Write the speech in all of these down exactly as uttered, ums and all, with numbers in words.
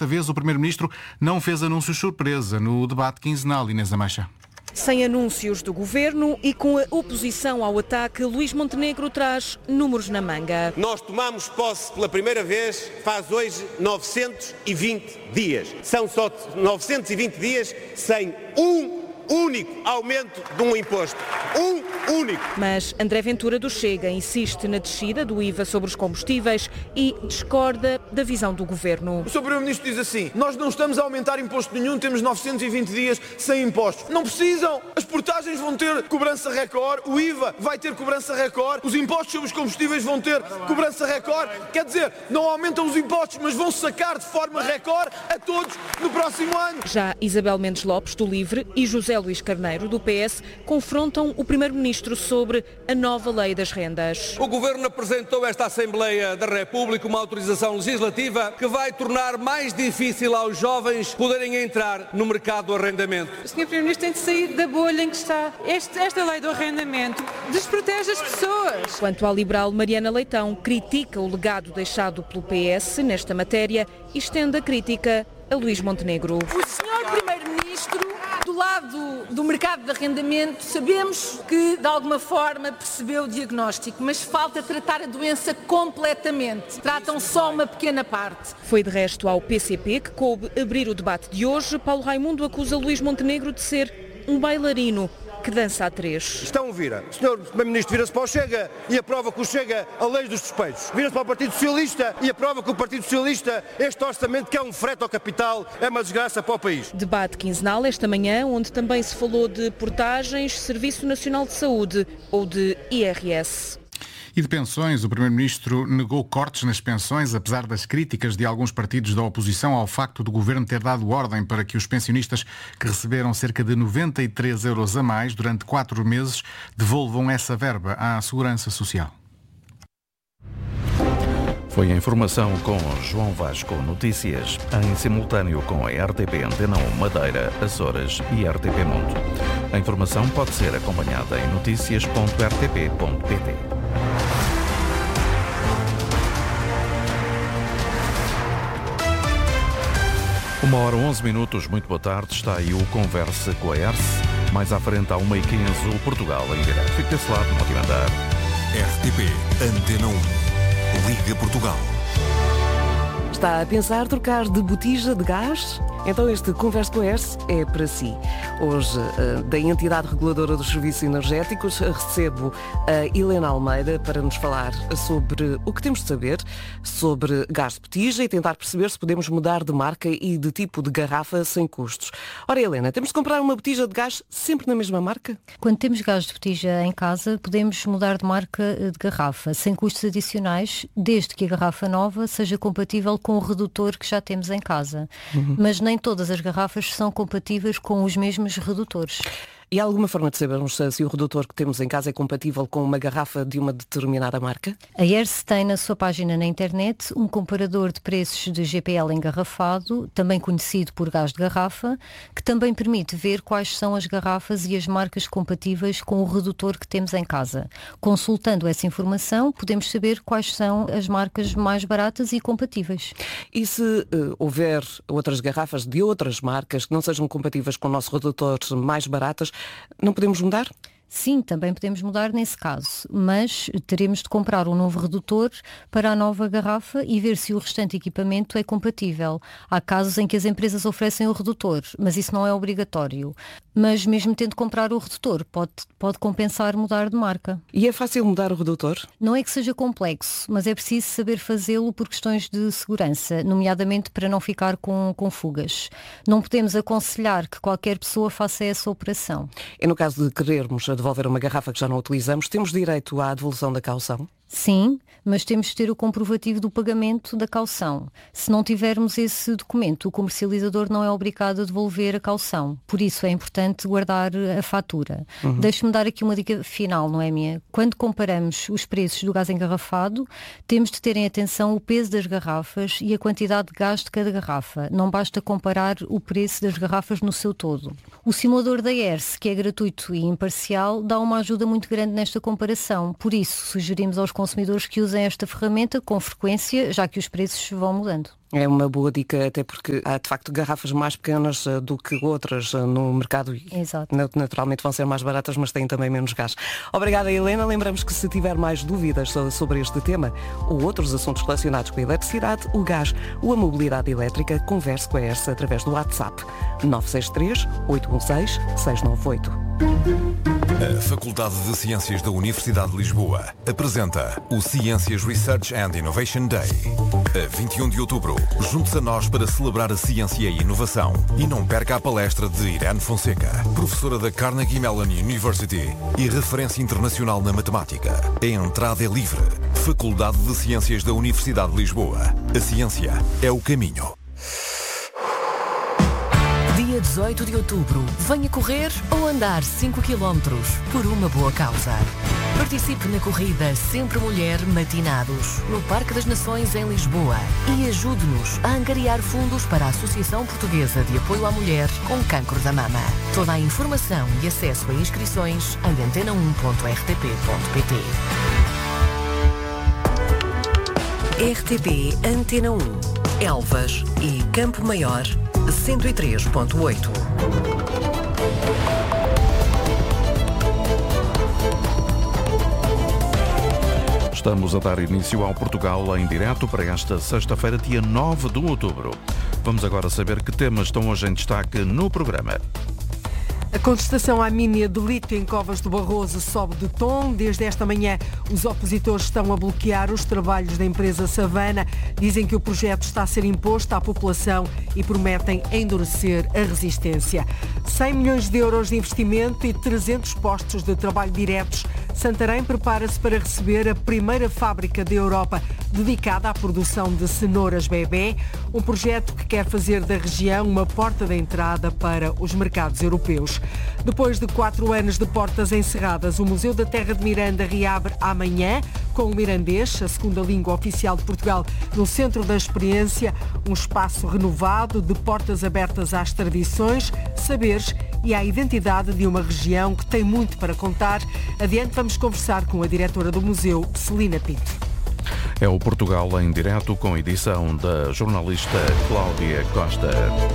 desta vez o Primeiro-Ministro não fez anúncios surpresa no debate quinzenal. Inês Ameixa. Sem anúncios do Governo e com a oposição ao ataque, Luís Montenegro traz números na manga. Nós tomamos posse pela primeira vez faz hoje novecentos e vinte dias. São só novecentos e vinte dias sem um único aumento de um imposto. Um único. Mas André Ventura do Chega insiste na descida do I V A sobre os combustíveis e discorda da visão do Governo. O senhor Primeiro-Ministro diz assim: nós não estamos a aumentar imposto nenhum, temos novecentos e vinte dias sem impostos. Não precisam. As portagens vão ter cobrança recorde, o I V A vai ter cobrança recorde, os impostos sobre os combustíveis vão ter cobrança recorde. Quer dizer, não aumentam os impostos, mas vão sacar de forma recorde a todos no próximo ano. Já Isabel Mendes Lopes, do LIVRE, e José Luís Carneiro, do P S, confrontam o Primeiro-Ministro sobre a nova lei das rendas. O Governo apresentou a esta Assembleia da República uma autorização legislativa que vai tornar mais difícil aos jovens poderem entrar no mercado do arrendamento. O senhor Primeiro-Ministro tem de sair da bolha em que está. Este, esta lei do arrendamento desprotege as pessoas. Quanto à liberal Mariana Leitão, critica o legado deixado pelo P S nesta matéria e estende a crítica a Luís Montenegro. O senhor Primeiro-Ministro, do lado do mercado de arrendamento, sabemos que de alguma forma percebeu o diagnóstico, mas falta tratar a doença completamente. Tratam só uma pequena parte. Foi de resto ao P C P que coube abrir o debate de hoje. Paulo Raimundo acusa Luís Montenegro de ser um bailarino que dança a três. Estão, vira. O senhor Primeiro-Ministro vira-se para o Chega e aprova que o Chega a lei dos despejos. Vira-se para o Partido Socialista e aprova que o Partido Socialista, este orçamento que é um frete ao capital, é uma desgraça para o país. Debate quinzenal esta manhã, onde também se falou de portagens, Serviço Nacional de Saúde ou de I R S. E de pensões, o Primeiro-Ministro negou cortes nas pensões, apesar das críticas de alguns partidos da oposição ao facto do Governo ter dado ordem para que os pensionistas que receberam cerca de noventa e três euros a mais durante quatro meses devolvam essa verba à Segurança Social. Foi a informação com João Vasco Notícias, em simultâneo com a R T P Antena um Madeira, Açores e R T P Mundo. A informação pode ser acompanhada em notícias ponto r t p ponto p t. Uma hora onze minutos, muito boa tarde, está aí o Conversa com a E R S. Mais à frente há uma e quinze, o Portugal em direto. Fique desse lado, não pode andar. R T P Antena um, Liga Portugal. Está a pensar trocar de botija de gás? Então este Conversa com a E R S é para si. Hoje, da Entidade Reguladora dos Serviços Energéticos, recebo a Helena Almeida para nos falar sobre o que temos de saber sobre gás de botija e tentar perceber se podemos mudar de marca e de tipo de garrafa sem custos. Ora, Helena, temos de comprar uma botija de gás sempre na mesma marca? Quando temos gás de botija em casa, podemos mudar de marca de garrafa, sem custos adicionais, desde que a garrafa nova seja compatível com o redutor que já temos em casa. Uhum. Mas nem todas as garrafas são compatíveis com os mesmos redutores. E há alguma forma de sabermos se o redutor que temos em casa é compatível com uma garrafa de uma determinada marca? A E R S tem na sua página na internet um comparador de preços de G P L engarrafado, também conhecido por gás de garrafa, que também permite ver quais são as garrafas e as marcas compatíveis com o redutor que temos em casa. Consultando essa informação, podemos saber quais são as marcas mais baratas e compatíveis. E se uh, houver outras garrafas de outras marcas que não sejam compatíveis com o nosso redutor mais baratas, não podemos mudar? Sim, também podemos mudar nesse caso, mas teremos de comprar um novo redutor para a nova garrafa e ver se o restante equipamento é compatível. Há casos em que as empresas oferecem o redutor, mas isso não é obrigatório. Mas mesmo tendo de comprar o redutor, pode, pode compensar mudar de marca. E é fácil mudar o redutor? Não é que seja complexo, mas é preciso saber fazê-lo por questões de segurança, nomeadamente para não ficar com, com fugas. Não podemos aconselhar que qualquer pessoa faça essa operação. E no caso de querermos devolver uma garrafa que já não utilizamos, temos direito à devolução da caução? Sim, mas temos de ter o comprovativo do pagamento da caução. Se não tivermos esse documento, o comercializador não é obrigado a devolver a caução. Por isso é importante guardar a fatura. Uhum. Deixe-me dar aqui uma dica final, não é minha? Quando comparamos os preços do gás engarrafado, temos de ter em atenção o peso das garrafas e a quantidade de gás de cada garrafa. Não basta comparar o preço das garrafas no seu todo. O simulador da E R S, que é gratuito e imparcial, dá uma ajuda muito grande nesta comparação. Por isso, sugerimos aos consumidores que usem esta ferramenta com frequência, já que os preços vão mudando. É uma boa dica, até porque há de facto garrafas mais pequenas uh, do que outras uh, no mercado. Exato. Naturalmente vão ser mais baratas, mas têm também menos gás. Obrigada, Helena. Lembramos que se tiver mais dúvidas sobre este tema ou outros assuntos relacionados com a eletricidade, o gás ou a mobilidade elétrica, converse com a E R S através do WhatsApp nove seis três, oito um seis, seis nove oito. A Faculdade de Ciências da Universidade de Lisboa apresenta o Ciências Research and Innovation Day. A vinte e um de outubro, junte-se a nós para celebrar a ciência e a inovação. E não perca a palestra de Irene Fonseca, professora da Carnegie Mellon University e referência internacional na matemática. A entrada é livre. Faculdade de Ciências da Universidade de Lisboa. A ciência é o caminho. Dia dezoito de outubro, venha correr ou andar cinco quilómetros por uma boa causa. Participe na corrida Sempre Mulher Matinados, no Parque das Nações em Lisboa, e ajude-nos a angariar fundos para a Associação Portuguesa de Apoio à Mulher com Cancro da Mama. Toda a informação e acesso a inscrições em antena um ponto r t p ponto p t. R T P Antena um, Elvas e Campo Maior, cento e três ponto oito. Estamos a dar início ao Portugal em direto para esta sexta-feira, dia nove de outubro. Vamos agora saber que temas estão hoje em destaque no programa. A contestação à mina de lítio em Covas do Barroso sobe de tom. Desde esta manhã, os opositores estão a bloquear os trabalhos da empresa Savana. Dizem que o projeto está a ser imposto à população e prometem endurecer a resistência. cem milhões de euros de investimento e trezentos postos de trabalho diretos. Santarém prepara-se para receber a primeira fábrica da Europa dedicada à produção de cenouras bebé, um projeto que quer fazer da região uma porta de entrada para os mercados europeus. Depois de quatro anos de portas encerradas, o Museu da Terra de Miranda reabre amanhã com o mirandês, a segunda língua oficial de Portugal, no centro da experiência, um espaço renovado de portas abertas às tradições, saberes e à identidade de uma região que tem muito para contar. Adiante, vamos conversar com a diretora do museu, Celina Pinto. É o Portugal em direto com edição da jornalista Cláudia Costa.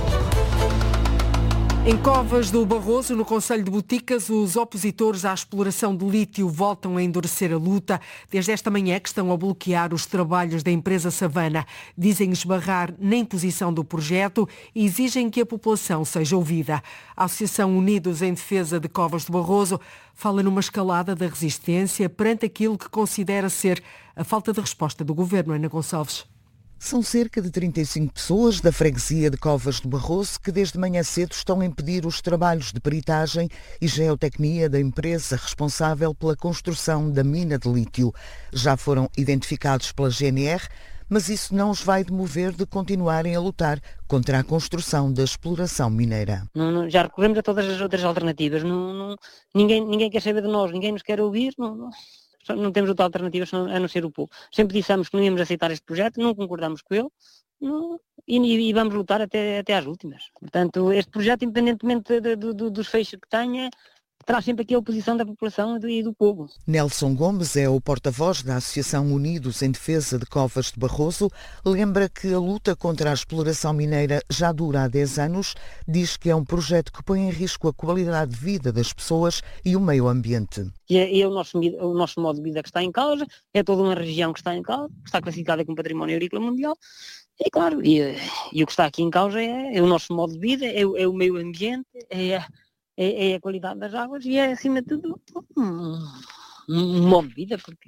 Em Covas do Barroso, no concelho de Boticas, os opositores à exploração de lítio voltam a endurecer a luta. Desde esta manhã que estão a bloquear os trabalhos da empresa Savana. Dizem esbarrar na imposição do projeto e exigem que a população seja ouvida. A Associação Unidos em Defesa de Covas do Barroso fala numa escalada da resistência perante aquilo que considera ser a falta de resposta do governo. Ana Gonçalves. São cerca de trinta e cinco pessoas da freguesia de Covas do Barroso que desde manhã cedo estão a impedir os trabalhos de peritagem e geotecnia da empresa responsável pela construção da mina de lítio. Já foram identificados pela G N R, mas isso não os vai demover de continuarem a lutar contra a construção da exploração mineira. Não, não, já recorremos a todas as outras alternativas. Não, não, ninguém, ninguém quer saber de nós, ninguém nos quer ouvir. Não, não. Não temos outra alternativa a não ser o povo. Sempre dissemos que não íamos aceitar este projeto, não concordamos com ele não, e, e vamos lutar até, até às últimas. Portanto, este projeto, independentemente de, de, de, dos fechos que tenha, traz sempre aqui a oposição da população e do, e do povo. Nelson Gomes é o porta-voz da Associação Unidos em Defesa de Covas de Barroso. Lembra que a luta contra a exploração mineira já dura há dez anos. Diz que é um projeto que põe em risco a qualidade de vida das pessoas e o meio ambiente. E é, é o, nosso, o nosso modo de vida que está em causa, é toda uma região que está em causa, que está classificada como património agrícola mundial. E claro, e, e o que está aqui em causa é, é o nosso modo de vida, é, é o meio ambiente, é a É, é a qualidade das águas e é, acima de tudo, um, um modo de vida, porque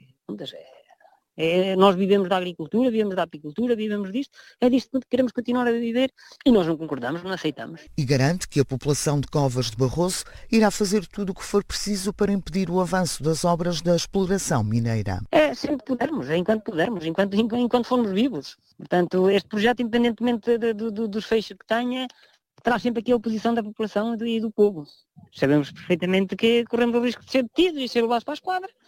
é, é, nós vivemos da agricultura, vivemos da apicultura, vivemos disto, é disto que queremos continuar a viver e nós não concordamos, não aceitamos. E garante que a população de Covas de Barroso irá fazer tudo o que for preciso para impedir o avanço das obras da exploração mineira. É, sempre pudermos, é enquanto pudermos, enquanto, enquanto formos vivos. Portanto, este projeto, independentemente de, de, de, dos fechos que tenha, traz sempre aqui a oposição da população e do, e do povo. Sabemos perfeitamente que corremos o risco de ser detidos e ser levados para a esquadra.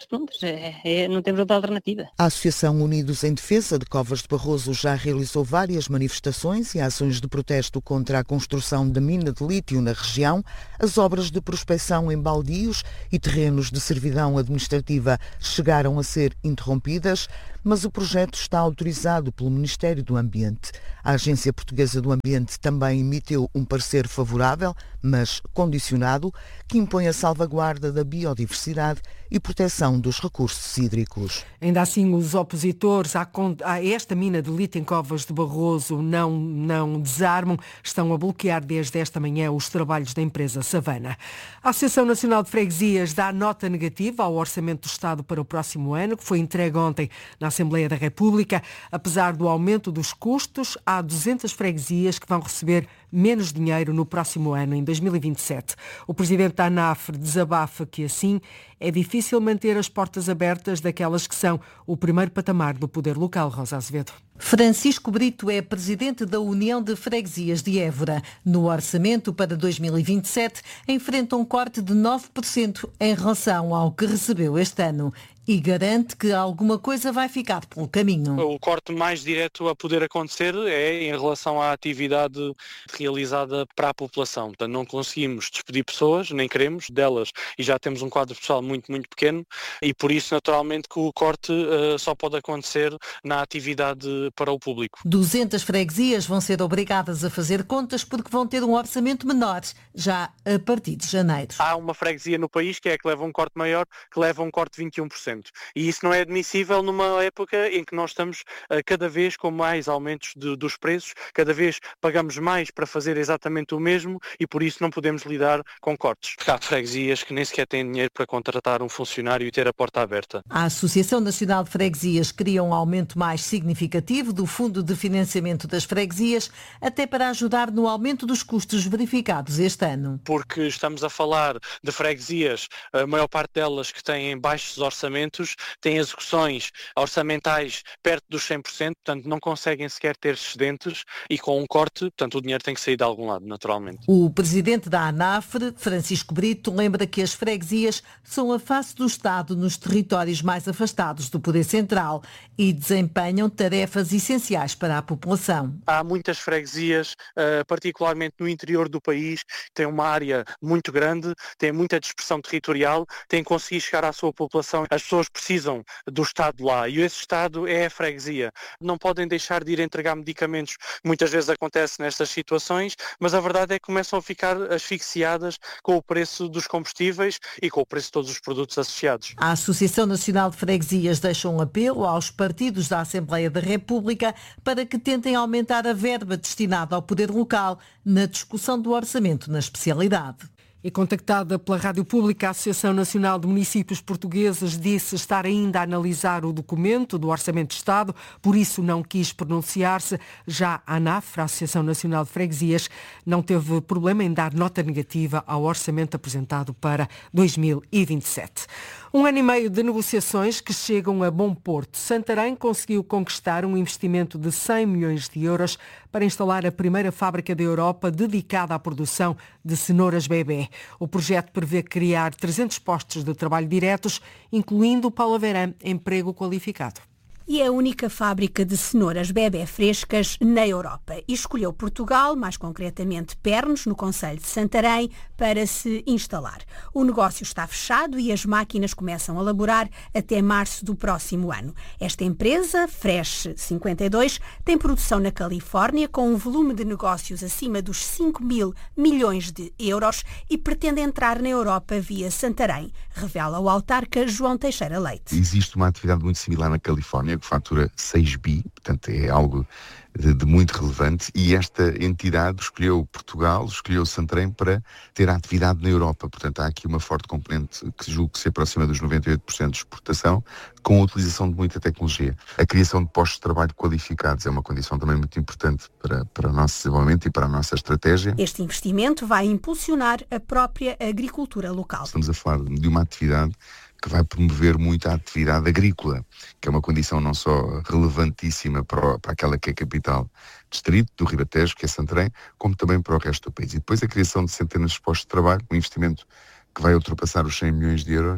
pronto, é, é, não temos outra alternativa. A Associação Unidos em Defesa de Covas de Barroso já realizou várias manifestações e ações de protesto contra a construção da mina de lítio na região. As obras de prospecção em baldios e terrenos de servidão administrativa chegaram a ser interrompidas, mas o projeto está autorizado pelo Ministério do Ambiente. A Agência Portuguesa do Ambiente também emitiu um parecer favorável, mas condicionado, que impõe a salvaguarda da biodiversidade e proteção dos recursos hídricos. Ainda assim, os opositores à, a esta mina de lítio em Covas de Barroso não, não desarmam, estão a bloquear desde esta manhã os trabalhos da empresa Savana. A Associação Nacional de Freguesias dá nota negativa ao Orçamento do Estado para o próximo ano, que foi entregue ontem na Assembleia da República. Apesar do aumento dos custos, há duzentas freguesias que vão receber menos dinheiro no próximo ano, em dois mil e vinte e sete. O presidente da ANAFRE desabafa que assim é difícil manter as portas abertas daquelas que são o primeiro patamar do poder local. Rosa Azevedo. Francisco Brito é presidente da União de Freguesias de Évora. No orçamento para dois mil e vinte e sete, enfrenta um corte de nove por cento em relação ao que recebeu este ano e garante que alguma coisa vai ficar pelo caminho. O corte mais direto a poder acontecer é em relação à atividade realizada para a população. Portanto, não conseguimos despedir pessoas, nem queremos delas, e já temos um quadro pessoal muito, muito pequeno, e por isso, naturalmente, que o corte uh, só pode acontecer na atividade para o público. duzentas freguesias vão ser obrigadas a fazer contas porque vão ter um orçamento menor já a partir de janeiro. Há uma freguesia no país que é que leva um corte maior, que leva um corte de vinte e um por cento. E isso não é admissível numa época em que nós estamos uh, cada vez com mais aumentos de, dos preços, cada vez pagamos mais para fazer exatamente o mesmo e por isso não podemos lidar com cortes. Há freguesias que nem sequer têm dinheiro para contratar um funcionário e ter a porta aberta. A Associação Nacional de Freguesias queria um aumento mais significativo do Fundo de Financiamento das Freguesias, até para ajudar no aumento dos custos verificados este ano. Porque estamos a falar de freguesias, a maior parte delas que têm baixos orçamentos, têm execuções orçamentais perto dos cem por cento, portanto não conseguem sequer ter excedentes e com um corte, portanto o dinheiro tem que sair de algum lado, naturalmente. O presidente da ANAFRE, Francisco Brito, lembra que as freguesias são a face do Estado nos territórios mais afastados do poder central e desempenham tarefas essenciais para a população. Há muitas freguesias, particularmente no interior do país, que têm uma área muito grande, têm muita dispersão territorial, têm conseguido chegar à sua população. As pessoas precisam do Estado lá e esse Estado é a freguesia. Não podem deixar de ir entregar medicamentos, muitas vezes acontece nestas situações, mas a verdade é que começam a ficar asfixiadas com o preço dos combustíveis e com o preço de todos os produtos associados. A Associação Nacional de Freguesias deixa um apelo aos partidos da Assembleia da República para que tentem aumentar a verba destinada ao poder local na discussão do orçamento na especialidade. E contactada pela Rádio Pública, a Associação Nacional de Municípios Portugueses disse estar ainda a analisar o documento do Orçamento de Estado, por isso não quis pronunciar-se. Já a ANAFRE, a Associação Nacional de Freguesias, não teve problema em dar nota negativa ao orçamento apresentado para dois mil e vinte e sete. Um ano e meio de negociações que chegam a bom porto. Santarém conseguiu conquistar um investimento de cem milhões de euros para instalar a primeira fábrica da Europa dedicada à produção de cenouras bebê. O projeto prevê criar trezentos postos de trabalho diretos, incluindo o Paulo Verã, emprego qualificado. E é a única fábrica de cenouras bebé frescas na Europa. E escolheu Portugal, mais concretamente Pernos, no concelho de Santarém, para se instalar. O negócio está fechado e as máquinas começam a laborar até março do próximo ano. Esta empresa, Fresh cinquenta e dois, tem produção na Califórnia com um volume de negócios acima dos cinco mil milhões de euros e pretende entrar na Europa via Santarém, revela o autarca João Teixeira Leite. Existe uma atividade muito similar na Califórnia, que fatura seis bi, portanto é algo de, de muito relevante, e esta entidade escolheu Portugal, escolheu Santarém para ter a atividade na Europa. Portanto há aqui uma forte componente que julgo que se aproxima dos noventa e oito por cento de exportação, com a utilização de muita tecnologia. A criação de postos de trabalho qualificados é uma condição também muito importante para, para o nosso desenvolvimento e para a nossa estratégia. Este investimento vai impulsionar a própria agricultura local. Estamos a falar de uma atividade que vai promover muito a atividade agrícola, que é uma condição não só relevantíssima para, para aquela que é a capital distrito do Ribatejo, que é Santarém, como também para o resto do país. E depois a criação de centenas de postos de trabalho, um investimento que vai ultrapassar os cem milhões de euros,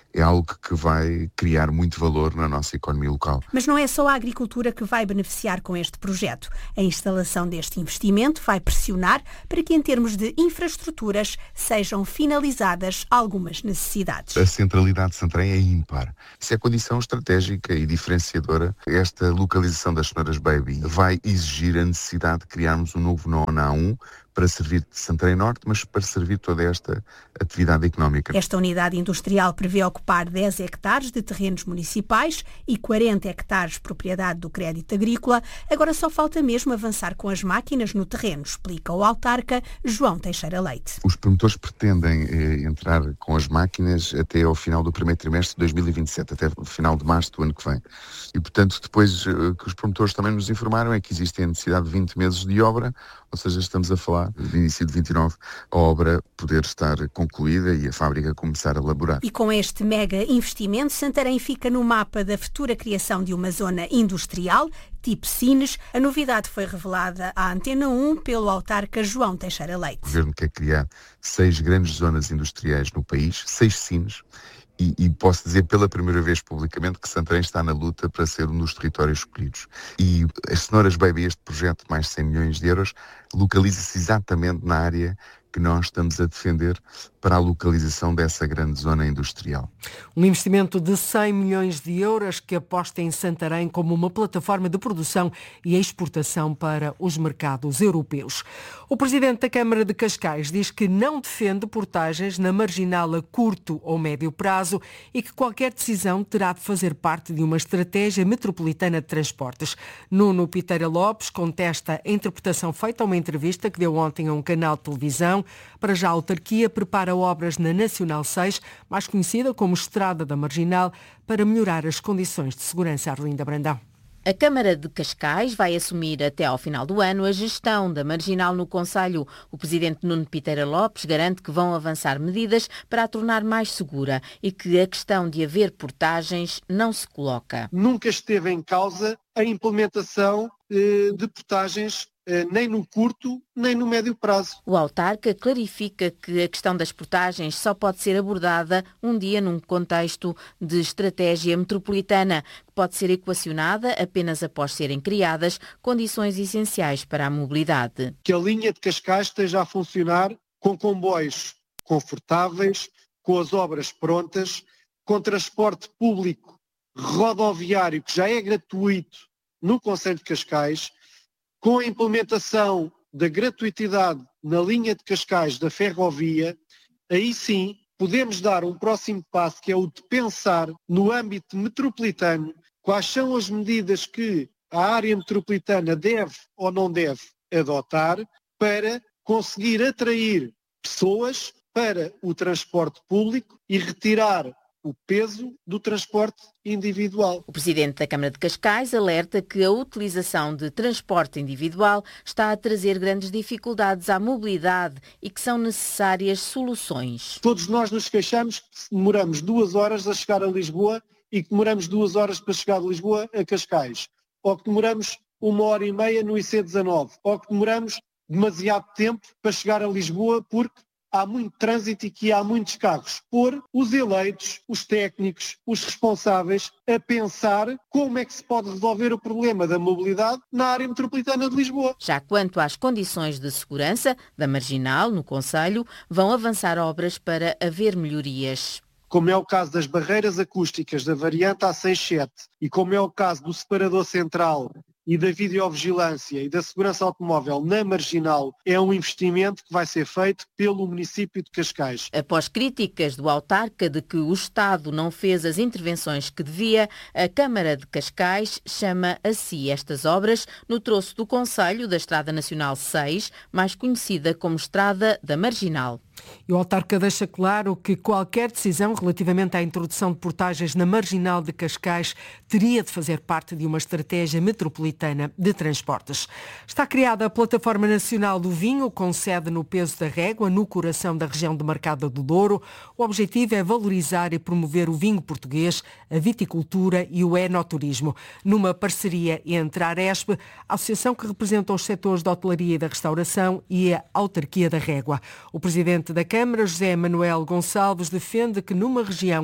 é algo que vai criar muito valor na nossa economia local. Mas não é só a agricultura que vai beneficiar com este projeto. A instalação deste investimento vai pressionar para que, em termos de infraestruturas, sejam finalizadas algumas necessidades. A centralidade de Santarém é ímpar. Isso é condição estratégica e diferenciadora. Esta localização das cenouras Baby vai exigir a necessidade de criarmos um novo nó na A um para servir de Santarém Norte, mas para servir toda esta atividade económica. Esta unidade industrial prevê ocupar dez hectares de terrenos municipais e quarenta hectares propriedade do crédito agrícola. Agora só falta mesmo avançar com as máquinas no terreno, explica o autarca João Teixeira Leite. Os promotores pretendem eh, entrar com as máquinas até ao final do primeiro trimestre de dois mil e vinte e sete, até o final de março do ano que vem. E, portanto, depois o eh, que os promotores também nos informaram é que existe a necessidade de vinte meses de obra, ou seja, estamos a falar de início de vinte e nove, a obra poder estar concluída e a fábrica começar a laborar. E com este mega investimento, Santarém fica no mapa da futura criação de uma zona industrial, tipo Sines. A novidade foi revelada à Antena um pelo autarca João Teixeira Leite. O Governo quer criar seis grandes zonas industriais no país, seis Sines, E, e posso dizer pela primeira vez publicamente que Santarém está na luta para ser um dos territórios escolhidos. E as cenouras Baby, este projeto de mais de cem milhões de euros, localiza-se exatamente na área que nós estamos a defender para a localização dessa grande zona industrial. Um investimento de cem milhões de euros que aposta em Santarém como uma plataforma de produção e exportação para os mercados europeus. O presidente da Câmara de Cascais diz que não defende portagens na marginal a curto ou médio prazo e que qualquer decisão terá de fazer parte de uma estratégia metropolitana de transportes. Nuno Piteira Lopes contesta a interpretação feita a uma entrevista que deu ontem a um canal de televisão. Para já, a autarquia prepara obras na Nacional seis, mais conhecida como Estrada da Marginal, para melhorar as condições de segurança. Arlinda Brandão. A Câmara de Cascais vai assumir até ao final do ano a gestão da marginal no concelho. O presidente Nuno Piteira Lopes garante que vão avançar medidas para a tornar mais segura e que a questão de haver portagens não se coloca. Nunca esteve em causa a implementação eh, de portagens eh, nem no curto nem no médio prazo. O autarca clarifica que a questão das portagens só pode ser abordada um dia num contexto de estratégia metropolitana, que pode ser equacionada apenas após serem criadas condições essenciais para a mobilidade. Que a linha de Cascais esteja a funcionar com comboios confortáveis, com as obras prontas, com transporte público rodoviário que já é gratuito no concelho de Cascais, com a implementação da gratuitidade na linha de Cascais da ferrovia, aí sim podemos dar um próximo passo, que é o de pensar no âmbito metropolitano quais são as medidas que a área metropolitana deve ou não deve adotar para conseguir atrair pessoas para o transporte público e retirar o peso do transporte individual. O presidente da Câmara de Cascais alerta que a utilização de transporte individual está a trazer grandes dificuldades à mobilidade e que são necessárias soluções. Todos nós nos queixamos que demoramos duas horas a chegar a Lisboa e que demoramos duas horas para chegar de Lisboa a Cascais, ou que demoramos uma hora e meia no I C dezanove, ou que demoramos demasiado tempo para chegar a Lisboa porque há muito trânsito e que há muitos carros. Pôr os eleitos, os técnicos, os responsáveis a pensar como é que se pode resolver o problema da mobilidade na área metropolitana de Lisboa. Já quanto às condições de segurança da marginal, no concelho, vão avançar obras para haver melhorias. Como é o caso das barreiras acústicas da variante A seis sete e como é o caso do separador central e da videovigilância e da segurança automóvel na marginal, é um investimento que vai ser feito pelo município de Cascais. Após críticas do autarca de que o Estado não fez as intervenções que devia, a Câmara de Cascais chama a si estas obras no troço do concelho da Estrada Nacional seis, mais conhecida como Estrada da Marginal. E o autarca deixa claro que qualquer decisão relativamente à introdução de portagens na marginal de Cascais teria de fazer parte de uma estratégia metropolitana de transportes. Está criada a Plataforma Nacional do Vinho, com sede no Peso da Régua, no coração da região demarcada do Douro. O objetivo é valorizar e promover o vinho português, a viticultura e o enoturismo, numa parceria entre a Aresp, a associação que representa os setores da hotelaria e da restauração, e a autarquia da Régua. O presidente da Câmara, José Manuel Gonçalves, defende que numa região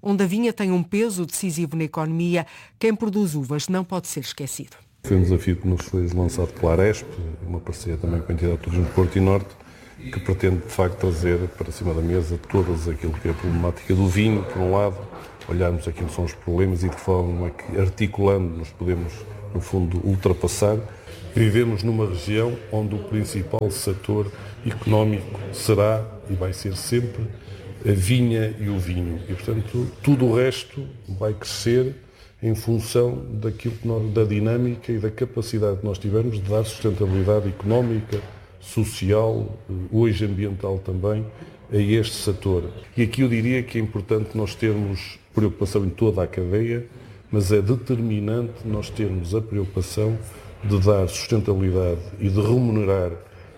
onde a vinha tem um peso decisivo na economia, quem produz uvas não pode ser esquecido. Foi um desafio que nos foi lançado pela Aresp, uma parceria também com a entidade de turismo de Porto e Norte, que pretende de facto trazer para cima da mesa todas aquilo que é a problemática do vinho, por um lado, olharmos aquilo que são os problemas e de forma que articulando nos podemos, no fundo, ultrapassar. Vivemos numa região onde o principal setor económico será e vai ser sempre a vinha e o vinho. E, portanto, tudo o resto vai crescer em função daquilo que nós, da dinâmica e da capacidade que nós tivermos de dar sustentabilidade económica, social, hoje ambiental também, a este setor. E aqui eu diria que é importante nós termos preocupação em toda a cadeia, mas é determinante nós termos a preocupação de dar sustentabilidade e de remunerar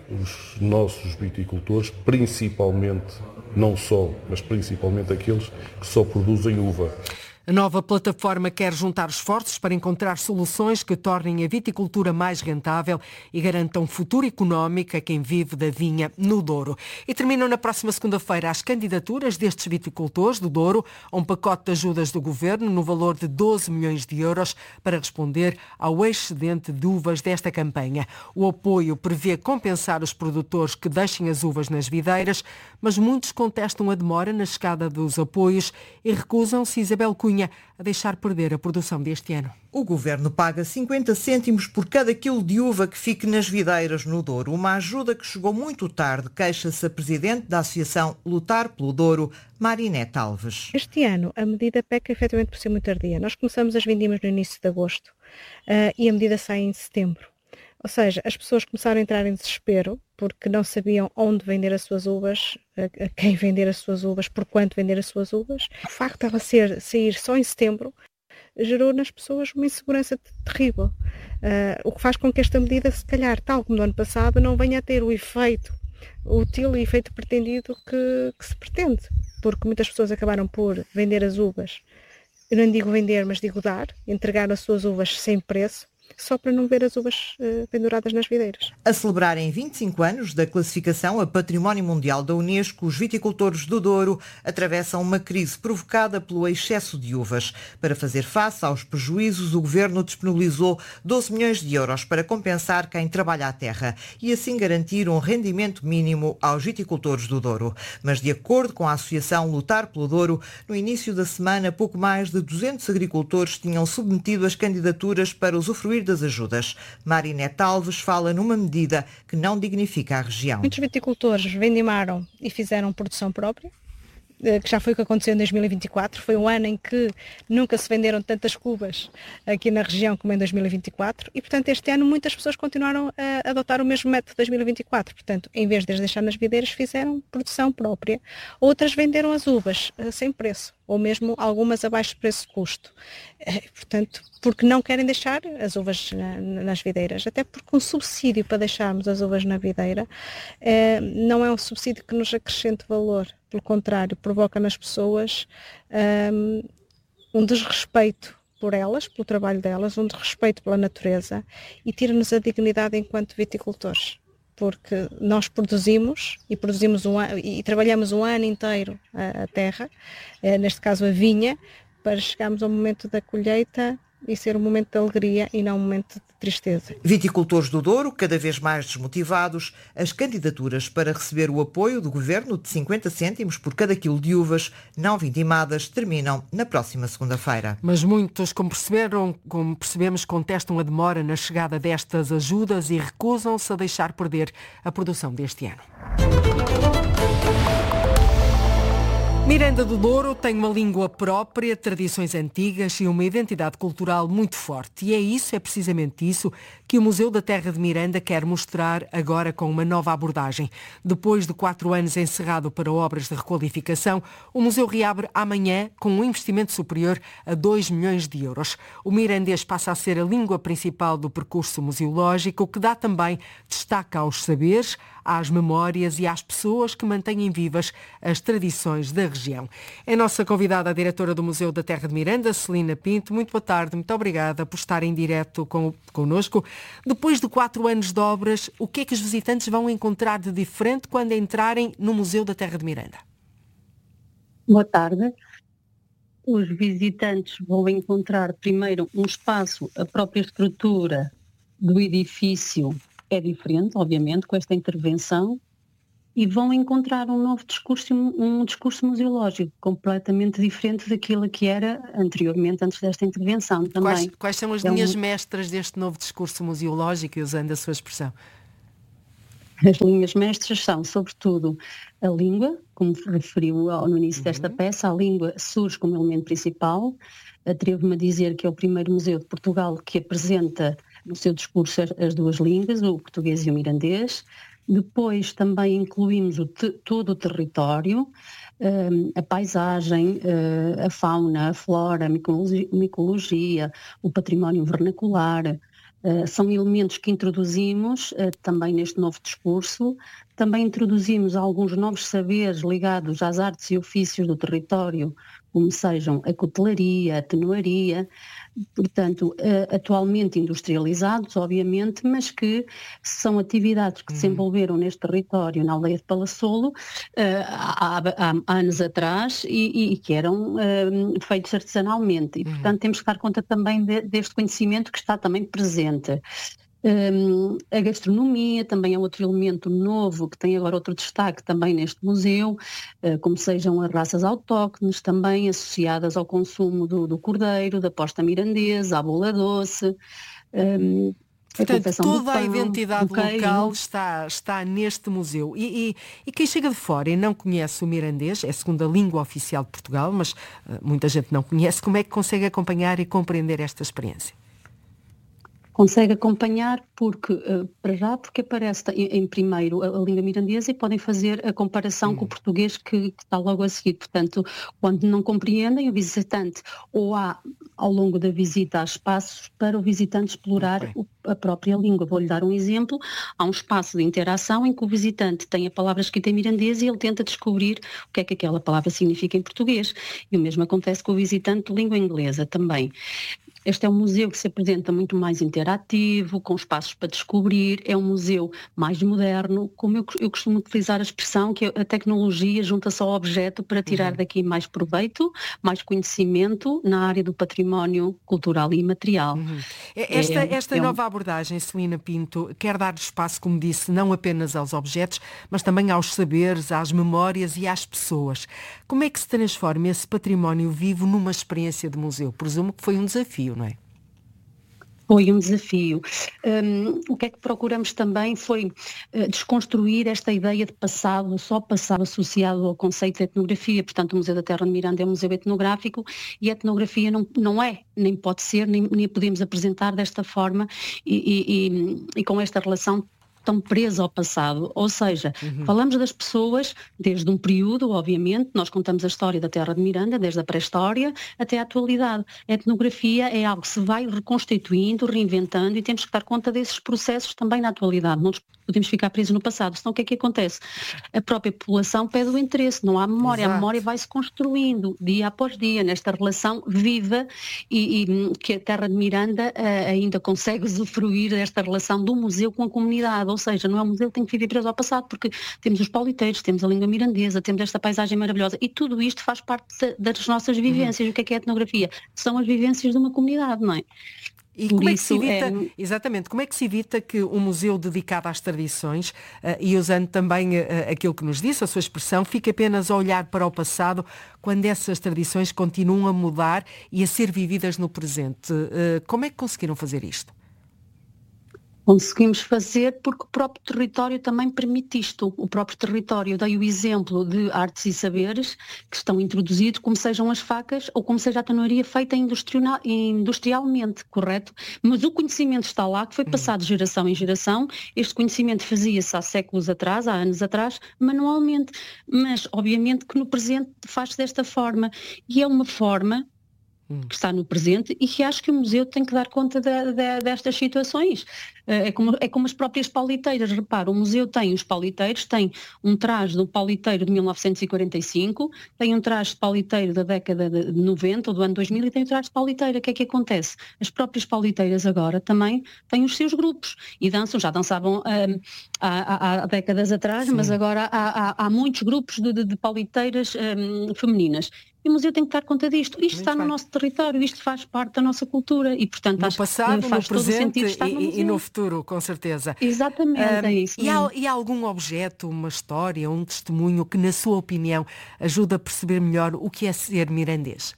os nossos viticultores, principalmente, não só, mas principalmente aqueles que só produzem uva. A nova plataforma quer juntar esforços para encontrar soluções que tornem a viticultura mais rentável e garantam futuro económico a quem vive da vinha no Douro. E terminam na próxima segunda-feira as candidaturas destes viticultores do Douro a um pacote de ajudas do Governo no valor de doze milhões de euros para responder ao excedente de uvas desta campanha. O apoio prevê compensar os produtores que deixem as uvas nas videiras, mas muitos contestam a demora na chegada dos apoios e recusam-se, Isabel Cunha, a deixar perder a produção deste ano. O Governo paga cinquenta cêntimos por cada quilo de uva que fique nas videiras no Douro. Uma ajuda que chegou muito tarde, queixa-se a Presidente da Associação Lutar pelo Douro, Marinete Alves. Este ano a medida peca efetivamente por ser muito tardia. Nós começamos as vindimas no início de agosto uh, e a medida sai em setembro. Ou seja, as pessoas começaram a entrar em desespero porque não sabiam onde vender as suas uvas, a quem vender as suas uvas, por quanto vender as suas uvas. O facto de ela ser, sair só em setembro gerou nas pessoas uma insegurança terrível, uh, o que faz com que esta medida, se calhar, tal como no ano passado, não venha a ter o efeito útil e efeito pretendido que, que se pretende, porque muitas pessoas acabaram por vender as uvas, eu não digo vender, mas digo dar, entregar as suas uvas sem preço, só para não ver as uvas uh, penduradas nas videiras. A celebrarem vinte e cinco anos da classificação a Património Mundial da Unesco, os viticultores do Douro atravessam uma crise provocada pelo excesso de uvas. Para fazer face aos prejuízos, o Governo disponibilizou doze milhões de euros para compensar quem trabalha a terra e assim garantir um rendimento mínimo aos viticultores do Douro. Mas, de acordo com a Associação Lutar pelo Douro, no início da semana, pouco mais de duzentos agricultores tinham submetido as candidaturas para usufruir das ajudas. Marinete Alves fala numa medida que não dignifica a região. Muitos viticultores vendimaram e fizeram produção própria, que já foi o que aconteceu em dois mil e vinte e quatro. Foi um ano em que nunca se venderam tantas cubas aqui na região como em dois mil e vinte e quatro e, portanto, este ano muitas pessoas continuaram a adotar o mesmo método de dois mil e vinte e quatro. Portanto, em vez de as deixar nas videiras, fizeram produção própria. Outras venderam as uvas sem preço, ou mesmo algumas abaixo de preço de custo. Portanto, porque não querem deixar as uvas na, nas videiras, até porque um subsídio para deixarmos as uvas na videira eh, não é um subsídio que nos acrescente valor, pelo contrário, provoca nas pessoas um, um desrespeito por elas, pelo trabalho delas, um desrespeito pela natureza e tira-nos a dignidade enquanto viticultores. Porque nós produzimos e produzimos um an- e trabalhamos um ano inteiro a, a terra, eh, neste caso a vinha, para chegarmos ao momento da colheita e ser um momento de alegria e não um momento de tristeza. Viticultores do Douro, cada vez mais desmotivados, as candidaturas para receber o apoio do Governo de cinquenta cêntimos por cada quilo de uvas não vindimadas terminam na próxima segunda-feira. Mas muitos, como perceberam, como percebemos, contestam a demora na chegada destas ajudas e recusam-se a deixar perder a produção deste ano. Miranda do Douro tem uma língua própria, tradições antigas e uma identidade cultural muito forte. E é isso, é precisamente isso, que o Museu da Terra de Miranda quer mostrar agora com uma nova abordagem. Depois de quatro anos encerrado para obras de requalificação, o museu reabre amanhã com um investimento superior a dois milhões de euros. O mirandês passa a ser a língua principal do percurso museológico, que dá também destaque aos saberes, às memórias e às pessoas que mantêm vivas as tradições da região. É nossa convidada a diretora do Museu da Terra de Miranda, Celina Pinto. Muito boa tarde, muito obrigada por estar em direto com, connosco. Depois de quatro anos de obras, o que é que os visitantes vão encontrar de diferente quando entrarem no Museu da Terra de Miranda? Boa tarde. os visitantes vão encontrar primeiro um espaço, a própria estrutura do edifício é diferente, obviamente, com esta intervenção, e vão encontrar um novo discurso, um discurso museológico completamente diferente daquilo que era anteriormente, antes desta intervenção também. Quais, quais são as é linhas um... mestras deste novo discurso museológico, usando a sua expressão? As linhas mestras são, sobretudo, a língua, como referiu no início uhum. desta peça, a língua surge como elemento principal. Atrevo-me a dizer que é o primeiro museu de Portugal que apresenta no seu discurso as duas línguas, o português e o mirandês. Depois também incluímos o te, todo o território, um, a paisagem, uh, a fauna, a flora, a micologia, micologia o património vernacular. Uh, são elementos que introduzimos uh, também neste novo discurso. Também introduzimos alguns novos saberes ligados às artes e ofícios do território, como sejam a cutelaria, a tenuaria, portanto, uh, atualmente industrializados, obviamente, mas que são atividades que se desenvolveram neste território, na aldeia de Palassolo, uh, há, há, há anos atrás e, e que eram uh, feitos artesanalmente. E, portanto, temos que dar conta também de, deste conhecimento que está também presente. Um, a gastronomia também é outro elemento novo que tem agora outro destaque também neste museu, uh, como sejam as raças autóctones também associadas ao consumo do, do cordeiro, da posta mirandesa, a bola doce. Um, Portanto, a toda pão, a identidade local está, está neste museu. E, e, e quem chega de fora e não conhece o mirandês, é a segunda língua oficial de Portugal, mas uh, muita gente não conhece, como é que consegue acompanhar e compreender esta experiência? Consegue acompanhar porque, uh, para já, porque aparece em, em primeiro a, a língua mirandesa e podem fazer a comparação hum. com o português que, que está logo a seguir. Portanto, quando não compreendem, o visitante, ou há, ao longo da visita, há espaços para o visitante explorar okay. o, a própria língua. Vou-lhe dar um exemplo. Há um espaço de interação em que o visitante tem a palavra escrita em mirandês e ele tenta descobrir o que é que aquela palavra significa em português. E o mesmo acontece com o visitante de língua inglesa também. Este é um museu que se apresenta muito mais interativo, com espaços para descobrir, é um museu mais moderno, como eu, eu costumo utilizar a expressão que a tecnologia junta-se ao objeto para tirar uhum. daqui mais proveito, mais conhecimento na área do património cultural e imaterial. Uhum. Esta, é, esta é nova um... abordagem, Celina Pinto, quer dar espaço, como disse, não apenas aos objetos, mas também aos saberes, às memórias e às pessoas. Como é que se transforma esse património vivo numa experiência de museu? Presumo que foi um desafio, não é? Foi um desafio. Um, o que é que procuramos também foi uh, desconstruir esta ideia de passado, só passado associado ao conceito de etnografia. Portanto, o Museu da Terra de Miranda é um museu etnográfico e a etnografia não, não é, nem pode ser, nem, nem a podemos apresentar desta forma e, e, e, e com esta relação tão presa ao passado, ou seja, uhum. falamos das pessoas desde um período, obviamente, nós contamos a história da Terra de Miranda, desde a pré-história até a atualidade. A etnografia é algo que se vai reconstituindo, reinventando e temos que dar conta desses processos também na atualidade, não podemos ficar presos no passado, senão o que é que acontece? A própria população pede o interesse, não há memória, Exato. A memória vai-se construindo dia após dia, nesta relação viva e, e que a Terra de Miranda uh, ainda consegue usufruir desta relação do museu com a comunidade, ou seja, não é um museu que tem que viver preso ao passado, porque temos os pauliteiros, temos a língua mirandesa, temos esta paisagem maravilhosa e tudo isto faz parte das nossas vivências. Uhum. O que é que é a etnografia? São as vivências de uma comunidade, não é? E Por como é que se evita, é... exatamente, como é que se evita que um museu dedicado às tradições, uh, e usando também uh, aquilo que nos disse, a sua expressão, fique apenas a olhar para o passado, quando essas tradições continuam a mudar e a ser vividas no presente? Uh, como é que conseguiram fazer isto? Conseguimos fazer porque o próprio território também permite isto. O próprio território, dei o exemplo de artes e saberes que estão introduzidos, como sejam as facas ou como seja a tenuaria feita industrialmente, correto? Mas o conhecimento está lá, que foi passado de geração em geração. Este conhecimento fazia-se há séculos atrás, há anos atrás, manualmente. Mas, obviamente, que no presente faz-se desta forma. E é uma forma que está no presente e que acho que o museu tem que dar conta de, de, destas situações. É como, é como as próprias pauliteiras, repara, o museu tem os pauliteiros, tem um traje de um pauliteiro de mil novecentos e quarenta e cinco, tem um traje de pauliteiro da década de noventa ou do ano dois mil e tem o traje de pauliteira. O que é que acontece? As próprias pauliteiras agora também têm os seus grupos e dançam, já dançavam um, há, há, há décadas atrás, Sim. mas agora há, há, há muitos grupos de, de, de pauliteiras um, femininas. E o museu tem que dar conta disto. Isto Muito está bem. no nosso território, isto faz parte da nossa cultura e, portanto, no acho passado, que faz no presente todo o estar no e, e no futuro, com certeza. Exatamente, um, é isso. E há, e há algum objeto, uma história, um testemunho que, na sua opinião, ajuda a perceber melhor o que é ser mirandês?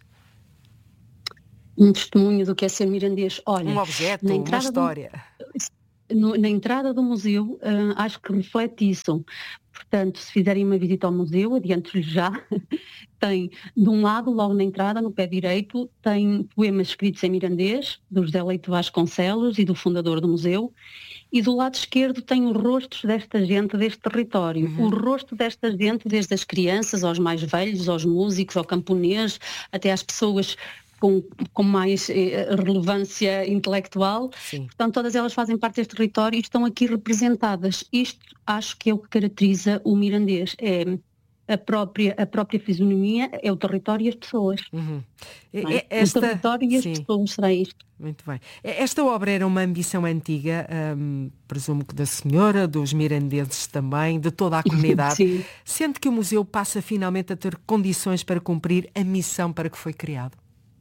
Um testemunho do que é ser mirandês? Olha, um objeto, uma história. Do, no, na entrada do museu, uh, acho que reflete isso. Portanto, se fizerem uma visita ao museu, adianto-lhe já, tem, de um lado, logo na entrada, no pé direito, tem poemas escritos em mirandês, do José Leite Vasconcelos e do fundador do museu, e do lado esquerdo tem os rostos desta gente, deste território. Uhum. O rosto desta gente, desde as crianças, aos mais velhos, aos músicos, ao camponês, até às pessoas com, com mais eh, relevância intelectual. Sim. Portanto, todas elas fazem parte deste território e estão aqui representadas. Isto acho que é o que caracteriza o mirandês. É a própria, a própria fisionomia, é o território e as pessoas. Uhum. É? Esta... O território e as Sim. pessoas, será isto. Muito bem. Esta obra era uma ambição antiga, hum, presumo que da senhora, dos mirandenses também, de toda a comunidade. Sim. Sente que o museu passa finalmente a ter condições para cumprir a missão para que foi criado?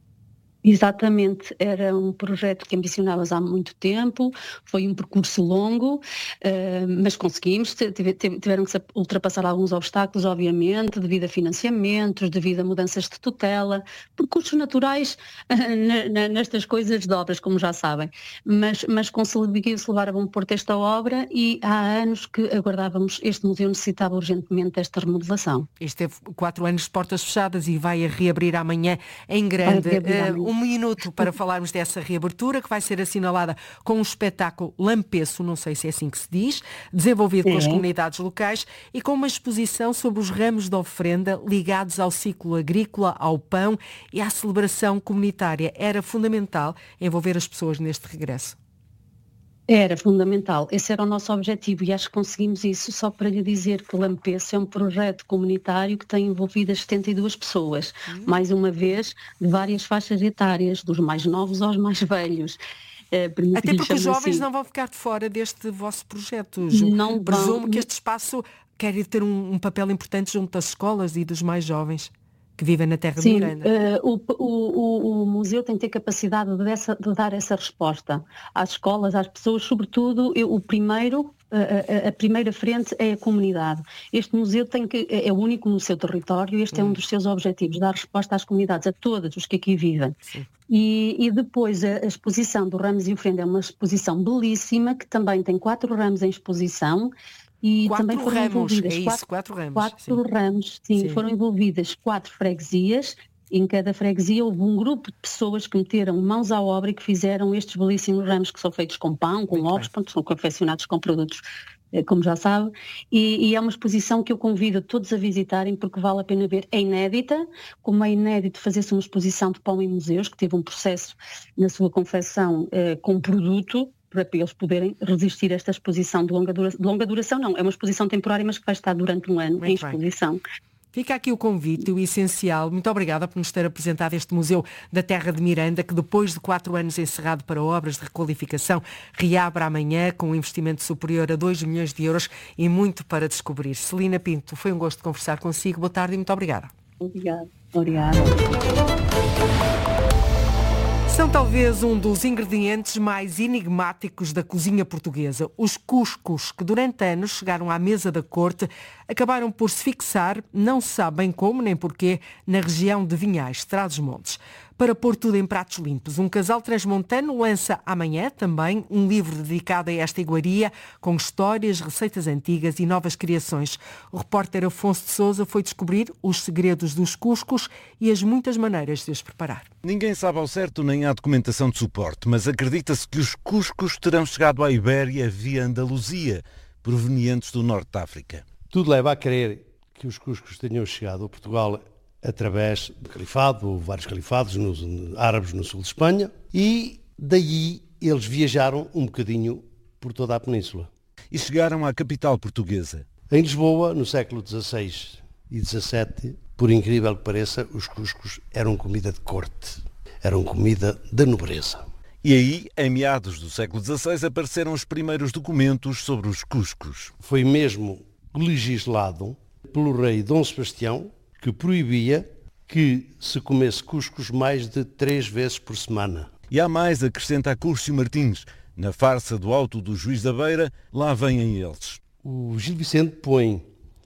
Exatamente, era um projeto que ambicionávamos há muito tempo, foi um percurso longo, uh, mas conseguimos, tiveram que se ultrapassar alguns obstáculos, obviamente, devido a financiamentos, devido a mudanças de tutela, percursos naturais uh, na, nestas coisas de obras, como já sabem, mas, mas conseguimos levar a bom porto esta obra e há anos que aguardávamos, este museu necessitava urgentemente desta remodelação. Este teve quatro anos de portas fechadas e vai a reabrir amanhã em grande. Um minuto para falarmos dessa reabertura, que vai ser assinalada com um espetáculo lampeço, não sei se é assim que se diz, desenvolvido é. com as comunidades locais e com uma exposição sobre os ramos de ofrenda ligados ao ciclo agrícola, ao pão e à celebração comunitária. Era fundamental envolver as pessoas neste regresso. Era fundamental, esse era o nosso objetivo e acho que conseguimos isso. Só para lhe dizer que o Lampeço é um projeto comunitário que tem envolvido as setenta e duas pessoas, uhum. mais uma vez, de várias faixas etárias, dos mais novos aos mais velhos. Uh, Até porque os jovens assim. não vão ficar de fora deste vosso projeto. Não Presumo vão. que este espaço quer ter um, um papel importante junto das escolas e dos mais jovens que vivem na terra Sim, de Miranda. Uh, o, o, o museu tem que ter capacidade de, dessa, de dar essa resposta às escolas, às pessoas, sobretudo eu, o primeiro, a, a, a primeira frente é a comunidade. Este museu tem que, é o único no seu território, este hum. é um dos seus objetivos, dar resposta às comunidades, a todos os que aqui vivem. E, e depois a, a exposição do Ramos e Ofrenda é uma exposição belíssima, que também tem quatro ramos em exposição. E quatro também foram ramos, envolvidas é isso, quatro, quatro ramos. Quatro sim. ramos, sim, sim, foram envolvidas quatro freguesias. Em cada freguesia houve um grupo de pessoas que meteram mãos à obra e que fizeram estes belíssimos ramos que são feitos com pão, com ovos, pronto, são confeccionados com produtos, como já sabe, e, e é uma exposição que eu convido a todos a visitarem porque vale a pena ver. É inédita, como é inédito fazer-se uma exposição de pão em museus, que teve um processo na sua confecção eh, com produto, para eles poderem resistir a esta exposição de longa duração. De longa duração não, é uma exposição temporária, mas que vai estar durante um ano Muito em exposição. Bem. Fica aqui o convite, o essencial. Muito obrigada por nos ter apresentado este Museu da Terra de Miranda, que depois de quatro anos encerrado para obras de requalificação, reabre amanhã com um investimento superior a dois milhões de euros e muito para descobrir. Celina Pinto, foi um gosto conversar consigo. Boa tarde e muito obrigada. Obrigada. Obrigada. São talvez um dos ingredientes mais enigmáticos da cozinha portuguesa. Os cuscos, que durante anos chegaram à mesa da corte, acabaram por se fixar, não se sabe bem como nem porquê, na região de Vinhais, Trás-os-Montes. Para pôr tudo em pratos limpos, um casal transmontano lança amanhã também um livro dedicado a esta iguaria, com histórias, receitas antigas e novas criações. O repórter Afonso de Sousa foi descobrir os segredos dos cuscos e as muitas maneiras de os preparar. Ninguém sabe ao certo nem há documentação de suporte, mas acredita-se que os cuscos terão chegado à Ibéria via Andaluzia, provenientes do norte da África. Tudo leva a crer que os cuscos tenham chegado a Portugal através do califado, ou vários califados nos, árabes no sul de Espanha, e daí eles viajaram um bocadinho por toda a península. E chegaram à capital portuguesa. Em Lisboa, no século dezasseis e dezassete, por incrível que pareça, os cuscos eram comida de corte, eram comida da nobreza. E aí, em meados do século dezasseis, apareceram os primeiros documentos sobre os cuscos. Foi mesmo legislado pelo rei Dom Sebastião, que proibia que se comesse cuscuz mais de três vezes por semana. E há mais, acrescenta Acúrcio Martins. Na farsa do Alto do Juiz da Beira, lá vêm eles. O Gil Vicente põe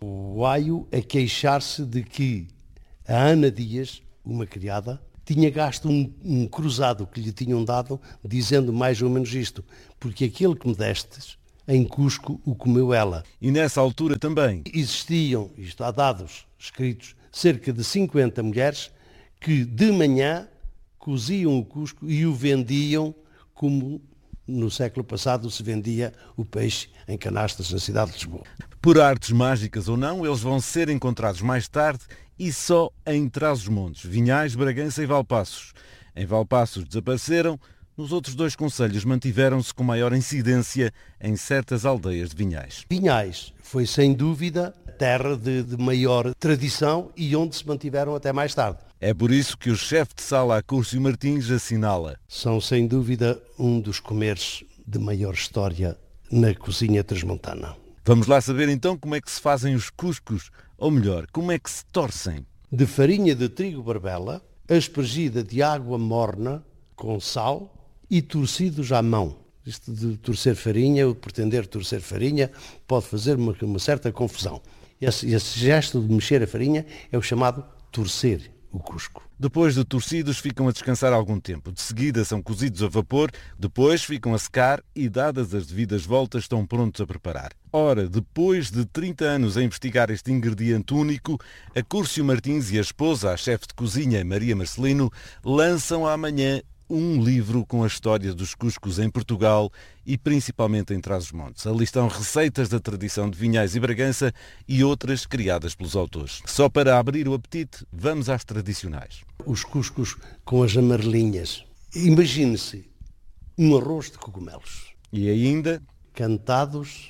o aio a queixar-se de que a Ana Dias, uma criada, tinha gasto um, um cruzado que lhe tinham dado, dizendo mais ou menos isto, porque aquele que me destes, em Cusco, o comeu ela. E nessa altura também existiam, isto há dados escritos, cerca de cinquenta mulheres que de manhã coziam o cusco e o vendiam como no século passado se vendia o peixe em canastas na cidade de Lisboa. Por artes mágicas ou não, eles vão ser encontrados mais tarde e só em Trás-os-Montes, Vinhais, Bragança e Valpaços. Em Valpaços desapareceram, nos outros dois concelhos mantiveram-se com maior incidência em certas aldeias de Vinhais. Vinhais foi sem dúvida a terra de, de maior tradição e onde se mantiveram até mais tarde. É por isso que o chefe de sala Acúrcio Martins assinala. São sem dúvida um dos comeres de maior história na cozinha transmontana. Vamos lá saber então como é que se fazem os cuscos, ou melhor, como é que se torcem. De farinha de trigo barbela, aspergida de água morna com sal e torcidos à mão. Isto de torcer farinha, o pretender torcer farinha, pode fazer uma, uma certa confusão. Esse, esse gesto de mexer a farinha é o chamado torcer o cusco. Depois de torcidos, ficam a descansar algum tempo. De seguida são cozidos a vapor, depois ficam a secar e, dadas as devidas voltas, estão prontos a preparar. Ora, depois de trinta anos a investigar este ingrediente único, Acúrcio Martins e a esposa, a chefe de cozinha, Maria Marcelino, lançam amanhã um livro com a história dos cuscos em Portugal e principalmente em Trás-os-Montes. Ali estão receitas da tradição de Vinhais e Bragança e outras criadas pelos autores. Só para abrir o apetite, vamos às tradicionais. Os cuscos com as amarelinhas. Imagine-se um arroz de cogumelos. E ainda? Cantados,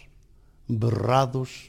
berrados,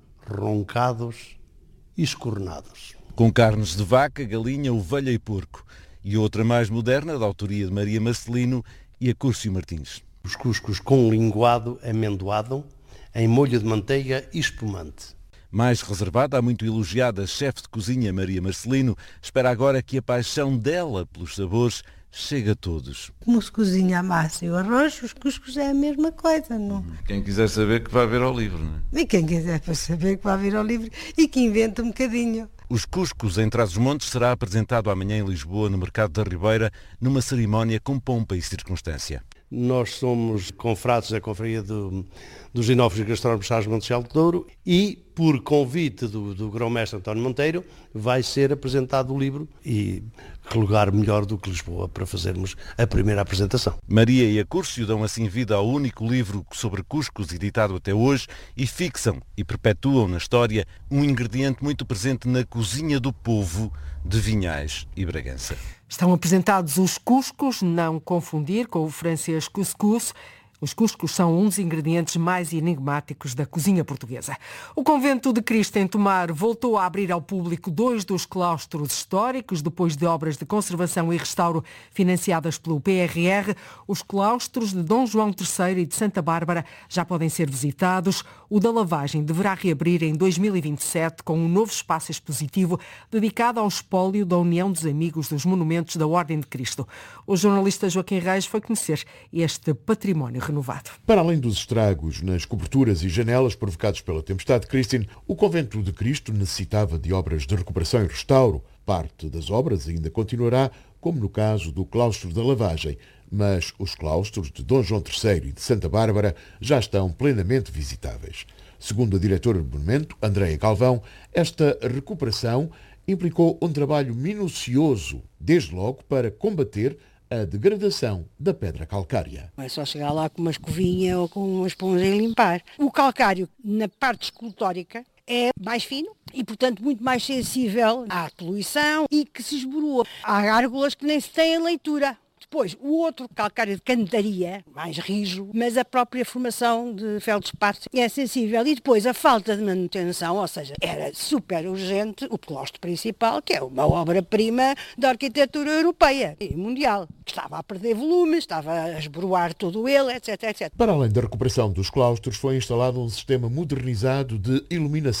roncados e escornados. Com carnes de vaca, galinha, ovelha e porco. E outra mais moderna, da autoria de Maria Marcelino e Acúrcio Martins. Os cuscos com linguado amendoado, em molho de manteiga e espumante. Mais reservada, a muito elogiada chefe de cozinha Maria Marcelino, espera agora que a paixão dela pelos sabores chegue a todos. Como se cozinha a massa e o arroz, os cuscos é a mesma coisa, não? Quem quiser saber que vai ver ao livro, não é? E quem quiser para saber que vai ver ao livro e que inventa um bocadinho. Os cuscos em Trás-os-Montes será apresentado amanhã em Lisboa, no Mercado da Ribeira, numa cerimónia com pompa e circunstância. Nós somos confrades da Confraria do, dos Enófagos Gastronómicos Sás Montechal de Douro e, por convite do, do grão-mestre António Monteiro, vai ser apresentado o livro e que lugar melhor do que Lisboa para fazermos a primeira apresentação. Maria e Acúrcio dão assim vida ao único livro sobre cuscos editado até hoje e fixam e perpetuam na história um ingrediente muito presente na cozinha do povo de Vinhais e Bragança. Estão apresentados os cuscos, não confundir com o francês couscous. Os cuscos são um dos ingredientes mais enigmáticos da cozinha portuguesa. O Convento de Cristo em Tomar voltou a abrir ao público dois dos claustros históricos, depois de obras de conservação e restauro financiadas pelo P R R. Os claustros de Dom João terceiro e de Santa Bárbara já podem ser visitados. O da Lavagem deverá reabrir em dois mil e vinte e sete com um novo espaço expositivo dedicado ao espólio da União dos Amigos dos Monumentos da Ordem de Cristo. O jornalista Joaquim Reis foi conhecer este património renovado. Para além dos estragos nas coberturas e janelas provocados pela tempestade Christine, o Convento de Cristo necessitava de obras de recuperação e restauro. Parte das obras ainda continuará, como no caso do claustro da Lavagem, mas os claustros de Dom João terceiro e de Santa Bárbara já estão plenamente visitáveis. Segundo a diretora do monumento, Andréia Galvão, esta recuperação implicou um trabalho minucioso, desde logo para combater a degradação da pedra calcária. É só chegar lá com uma escovinha ou com uma esponja e limpar. O calcário, na parte escultórica, é mais fino e, portanto, muito mais sensível à poluição e que se esboroa. Há gárgulas que nem se têm a leitura. Depois, o outro calcário de cantaria, mais rijo, mas a própria formação de feldspar é sensível. E depois a falta de manutenção, ou seja, era super urgente o claustro principal, que é uma obra-prima da arquitetura europeia e mundial. Estava a perder volume, estava a esboroar todo ele, etc, etcétera. Para além da recuperação dos claustros, foi instalado um sistema modernizado de iluminação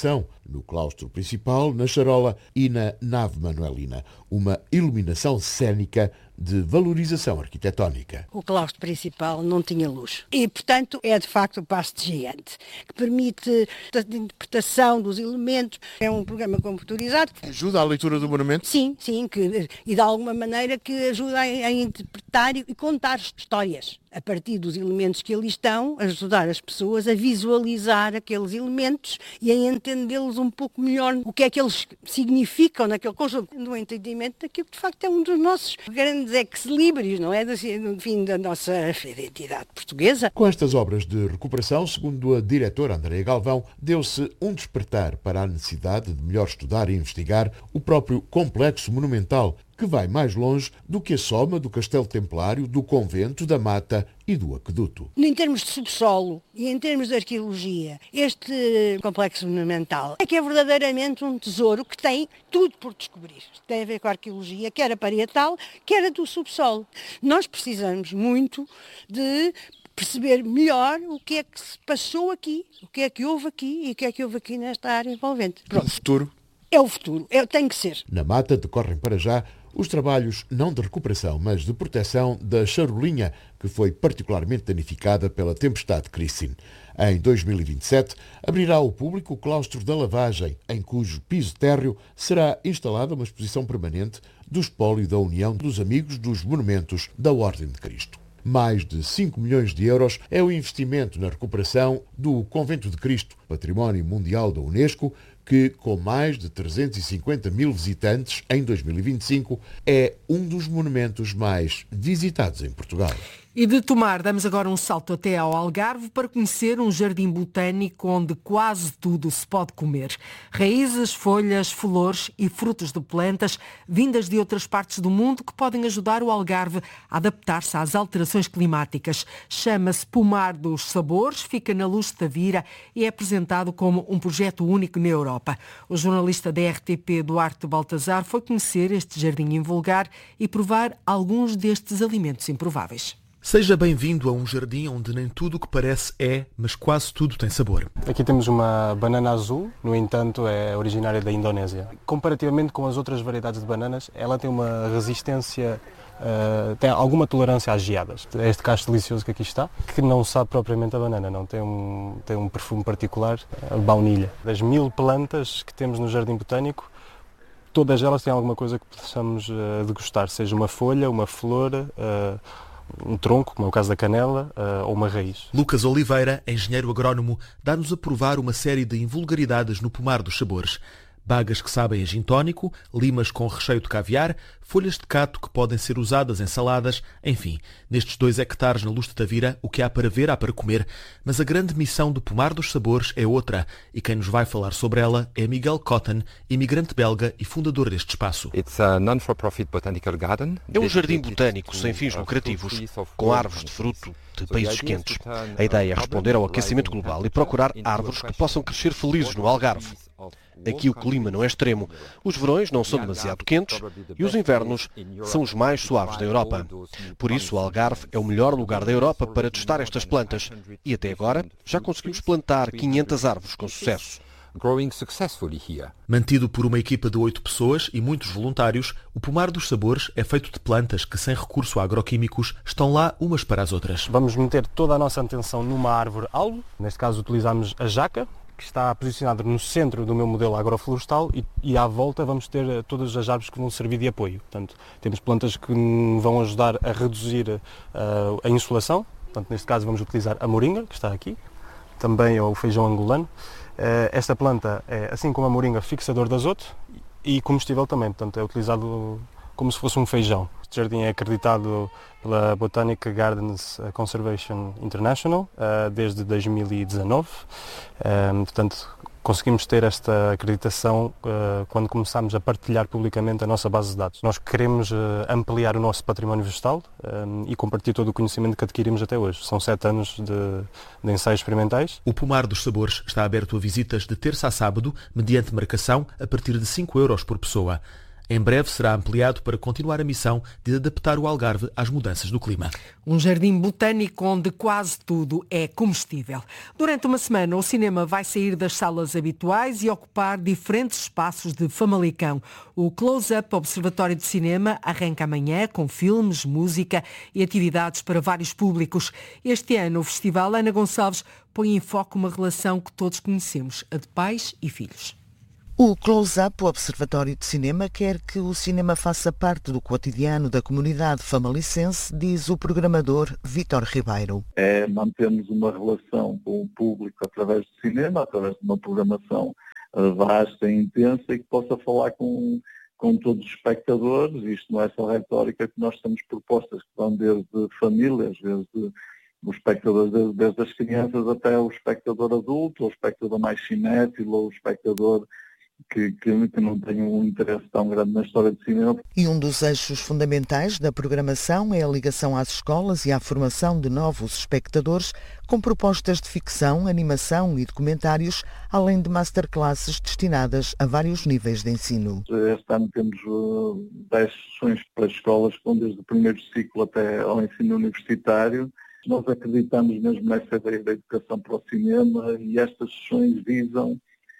no claustro principal, na charola e na nave manuelina. Uma iluminação cênica de valorização arquitetónica. O claustro principal não tinha luz e, portanto, é de facto um passo de gigante, que permite a interpretação dos elementos. É um programa computadorizado. Ajuda à leitura do monumento? Sim, sim, que, e de alguma maneira que ajuda a, a interpretar e contar histórias. A partir dos elementos que ali estão, ajudar as pessoas a visualizar aqueles elementos e a entendê-los um pouco melhor, o que é que eles significam naquele conjunto, no entendimento daquilo que de facto é um dos nossos grandes ex-libris, não é? Enfim, da nossa identidade portuguesa. Com estas obras de recuperação, segundo a diretora Andréia Galvão, deu-se um despertar para a necessidade de melhor estudar e investigar o próprio complexo monumental, que vai mais longe do que a soma do Castelo Templário, do Convento, da Mata e do Aqueduto. Em termos de subsolo e em termos de arqueologia, este complexo monumental é que é verdadeiramente um tesouro que tem tudo por descobrir. Tem a ver com a arqueologia, quer a parietal, quer a do subsolo. Nós precisamos muito de perceber melhor o que é que se passou aqui, o que é que houve aqui e o que é que houve aqui nesta área envolvente. Pronto. O futuro? É o futuro, é, tem que ser. Na Mata decorrem para já os trabalhos não de recuperação, mas de proteção da charolinha, que foi particularmente danificada pela tempestade Christine. Em dois mil e vinte e sete, abrirá ao público o claustro da lavagem, em cujo piso térreo será instalada uma exposição permanente do espólio da União dos Amigos dos Monumentos da Ordem de Cristo. Mais de cinco milhões de euros é o investimento na recuperação do Convento de Cristo, Património Mundial da Unesco, que, com mais de trezentos e cinquenta mil visitantes em dois mil e vinte e cinco, é um dos monumentos mais visitados em Portugal. E de Tomar, damos agora um salto até ao Algarve para conhecer um jardim botânico onde quase tudo se pode comer. Raízes, folhas, flores e frutos de plantas vindas de outras partes do mundo que podem ajudar o Algarve a adaptar-se às alterações climáticas. Chama-se Pomar dos Sabores, fica na Luz de Tavira e é apresentado como um projeto único na Europa. O jornalista da R T P, Duarte Baltazar, foi conhecer este jardim invulgar e provar alguns destes alimentos improváveis. Seja bem-vindo a um jardim onde nem tudo o que parece é, mas quase tudo tem sabor. Aqui temos uma banana azul, no entanto é originária da Indonésia. Comparativamente com as outras variedades de bananas, ela tem uma resistência, uh, tem alguma tolerância às geadas. É este cacho delicioso que aqui está, que não sabe propriamente a banana, não tem um, tem um perfume particular, a baunilha. Das mil plantas que temos no Jardim Botânico, todas elas têm alguma coisa que possamos uh, degustar, seja uma folha, uma flor, uh, um tronco, como é o caso da canela, uh, ou uma raiz. Lucas Oliveira, engenheiro agrónomo, dá-nos a provar uma série de invulgaridades no Pomar dos Sabores. Bagas que sabem a gin tónico, limas com recheio de caviar, folhas de cato que podem ser usadas em saladas, enfim, nestes dois hectares na Luz de Tavira, o que há para ver há para comer. Mas a grande missão do Pomar dos Sabores é outra, e quem nos vai falar sobre ela é Miguel Cotton, imigrante belga e fundador deste espaço. É um jardim botânico sem fins lucrativos, com árvores de fruto de países quentes. A ideia é responder ao aquecimento global e procurar árvores que possam crescer felizes no Algarve. Aqui o clima não é extremo, os verões não são demasiado quentes e os invernos são os mais suaves da Europa. Por isso o Algarve é o melhor lugar da Europa para testar estas plantas e até agora já conseguimos plantar quinhentas árvores com sucesso. Mantido por uma equipa de oito pessoas e muitos voluntários, o Pomar dos Sabores é feito de plantas que, sem recurso a agroquímicos, estão lá umas para as outras. Vamos meter toda a nossa atenção numa árvore-alvo, neste caso utilizamos a jaca, que está posicionada no centro do meu modelo agroflorestal e, e à volta vamos ter todas as árvores que vão servir de apoio. Portanto, temos plantas que vão ajudar a reduzir uh, a insolação, portanto, neste caso vamos utilizar a moringa, que está aqui, também o feijão angolano. Uh, esta planta é, assim como a moringa, fixador de azoto e comestível também, portanto é utilizado como se fosse um feijão. Este jardim é acreditado pela Botanic Gardens Conservation International uh, desde dois mil e dezanove, uh, portanto conseguimos ter esta acreditação uh, quando começámos a partilhar publicamente a nossa base de dados. Nós queremos uh, ampliar o nosso património vegetal uh, e compartilhar todo o conhecimento que adquirimos até hoje. São sete anos de, de ensaios experimentais. O Pomar dos Sabores está aberto a visitas de terça a sábado, mediante marcação, a partir de cinco euros por pessoa. Em breve será ampliado para continuar a missão de adaptar o Algarve às mudanças do clima. Um jardim botânico onde quase tudo é comestível. Durante uma semana, o cinema vai sair das salas habituais e ocupar diferentes espaços de Famalicão. O Close-Up Observatório de Cinema arranca amanhã com filmes, música e atividades para vários públicos. Este ano, o Festival Ana Gonçalves põe em foco uma relação que todos conhecemos, a de pais e filhos. O Close-Up, o Observatório de Cinema, quer que o cinema faça parte do cotidiano da comunidade famalicense, diz o programador Vítor Ribeiro. É mantermos uma relação com o público através do cinema, através de uma programação vasta e intensa e que possa falar com, com todos os espectadores. Isto não é só retórica, que nós temos propostas que vão desde famílias, desde os espectadores, desde, desde as crianças até o espectador adulto, o espectador mais cinéfilo, o espectador que, que, que não tem um interesse tão grande na história de cinema. E um dos eixos fundamentais da programação é a ligação às escolas e à formação de novos espectadores, com propostas de ficção, animação e documentários, além de masterclasses destinadas a vários níveis de ensino. Este ano temos uh, dez sessões para escolas, que vão desde o primeiro ciclo até ao ensino universitário. Nós acreditamos mesmo nessa ideia da educação para o cinema e estas sessões visam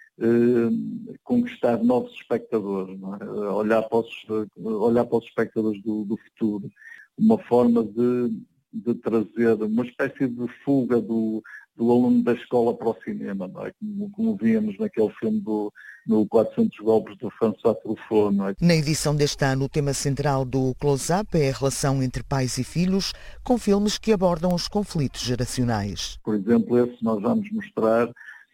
eh, conquistar novos espectadores, não é? olhar, para os, olhar para os espectadores do, do futuro. Uma forma de, de trazer uma espécie de fuga do, do aluno da escola para o cinema, não é? Como, como víamos naquele filme do no quatrocentos golpes do François Truffaut. Não é? Na edição deste ano, o tema central do Close-Up é a relação entre pais e filhos, com filmes que abordam os conflitos geracionais. Por exemplo, esse nós vamos mostrar,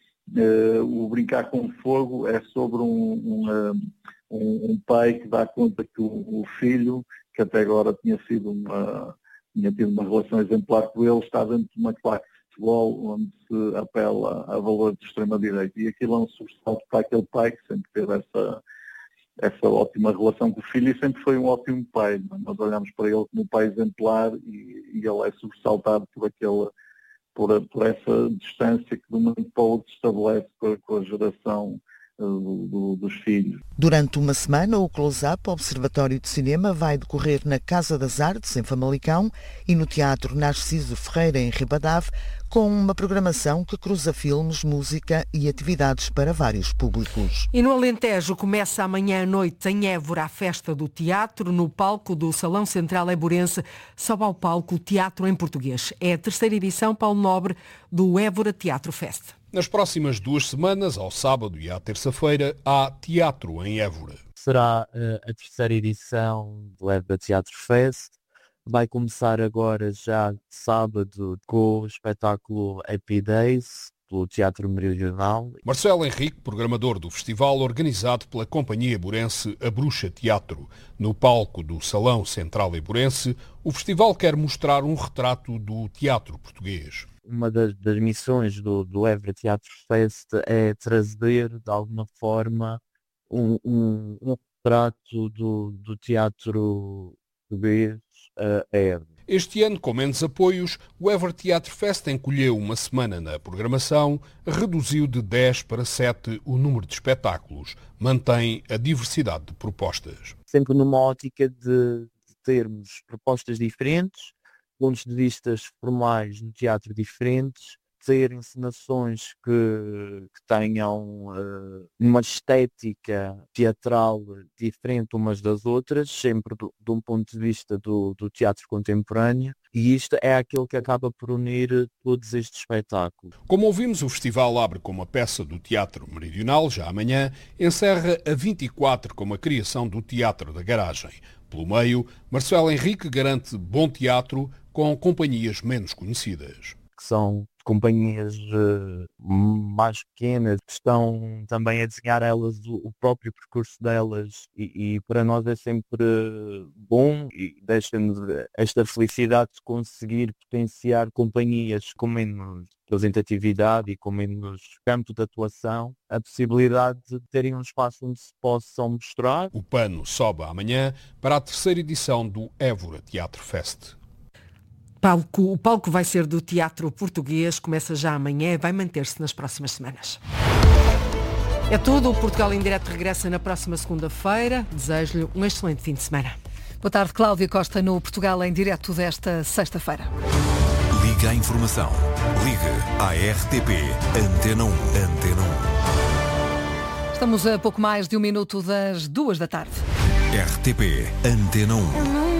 uh, o Brincar com Fogo é sobre um, um, um, um pai que dá conta que o, o filho, que até agora tinha sido uma, tinha tido uma relação exemplar com ele, está dentro de uma claque futebol onde se apela a valores de extrema-direita. E aquilo é um sobressalto para aquele pai que sempre teve essa, essa ótima relação com o filho e sempre foi um ótimo pai. Nós olhamos para ele como um pai exemplar e, e ele é sobressaltado por, aquele, por, por essa distância que de um momento para o outro estabelece com a, com a geração Do, do, dos filhos. Durante uma semana, o Close-Up Observatório de Cinema vai decorrer na Casa das Artes, em Famalicão, e no Teatro Narciso Ferreira, em Ribadave, com uma programação que cruza filmes, música e atividades para vários públicos. E no Alentejo começa amanhã à noite em Évora a Festa do Teatro, no palco do Salão Central Évorense, sobe ao palco o Teatro em Português. É a terceira edição, Paulo Nobre, do Évora Teatro Fest. Nas próximas duas semanas, ao sábado e à terça-feira, há teatro em Évora. Será uh, a terceira edição do Évora Teatro Fest. Vai começar agora já sábado com o espetáculo Happy Days, pelo Teatro Meridional. Marcelo Henrique, programador do festival, organizado pela Companhia Évorense A Bruxa Teatro. No palco do Salão Central Évorense, o festival quer mostrar um retrato do teatro português. Uma das, das missões do, do Évora Teatro Fest é trazer, de alguma forma, um, um, um retrato do, do teatro português a Évora. Este ano, com menos apoios, o Évora Teatro Fest encolheu uma semana na programação, reduziu de dez para sete o número de espetáculos, mantém a diversidade de propostas. Sempre numa ótica de, de termos propostas diferentes, pontos de vista formais no teatro diferentes, ter encenações que, que tenham uh, uma estética teatral diferente umas das outras, sempre do, de um ponto de vista do, do teatro contemporâneo, e isto é aquilo que acaba por unir todos estes espetáculos. Como ouvimos, o festival abre com uma peça do Teatro Meridional, já amanhã, encerra a vinte e quatro com a criação do Teatro da Garagem. Pelo meio, Marcelo Henrique garante bom teatro com companhias menos conhecidas. Que são companhias uh, mais pequenas, que estão também a desenhar elas o, o próprio percurso delas e, e para nós é sempre bom e deixa-nos esta felicidade de conseguir potenciar companhias com menos representatividade e com menos campo de atuação, a possibilidade de terem um espaço onde se possam mostrar. O pano sobe amanhã para a terceira edição do Évora Teatro Fest. Palco, o palco vai ser do Teatro Português, começa já amanhã e vai manter-se nas próximas semanas. É tudo. O Portugal em Direto regressa na próxima segunda-feira. Desejo-lhe um excelente fim de semana. Boa tarde, Cláudia Costa, no Portugal em Direto desta sexta-feira. Liga à informação. Liga à R T P Antena um. Antena um. Estamos a pouco mais de um minuto das duas da tarde. R T P Antena um.